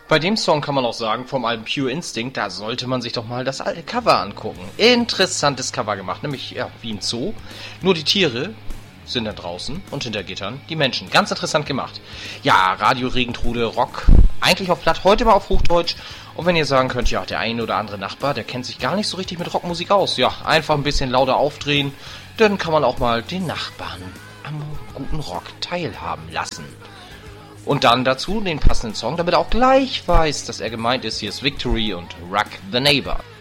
Bei dem Song kann man auch sagen, vom Album Pure Instinct, da sollte man sich doch mal das alte Cover angucken. Interessantes Cover gemacht, nämlich ja, wie im Zoo. Nur die Tiere sind da draußen und hinter Gittern die Menschen. Ganz interessant gemacht. Ja, Radio Regentrude, Rock, eigentlich auf Platt, heute mal auf Hochdeutsch. Und wenn ihr sagen könnt, ja, der eine oder andere Nachbar, der kennt sich gar nicht so richtig mit Rockmusik aus. Ja, einfach ein bisschen lauter aufdrehen, dann kann man auch mal den Nachbarn am guten Rock teilhaben lassen. Und dann dazu den passenden Song, damit er auch gleich weiß, dass er gemeint ist. Hier ist Victory und Rock the Neighbor.